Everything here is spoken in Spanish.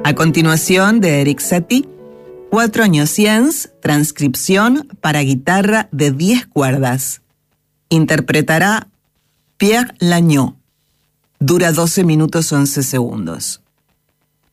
A continuación, de Eric Satie, 4 Agnosiens, transcripción para guitarra de 10 cuerdas. Interpretará Pierre Lagneau. Dura 12 minutos 11 segundos.